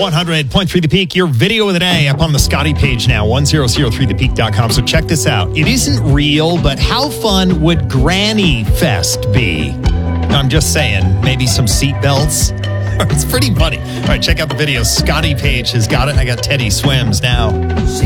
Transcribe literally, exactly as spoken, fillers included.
one hundred point three The Peak, your video of the day up on the Scotty page now, one thousand three the peak dot com. So check this out. It isn't real, but how fun would Granny Fest be? I'm just saying, maybe some seatbelts. It's pretty funny. All right, check out the video. Scotty page has got it. I got Teddy Swims now.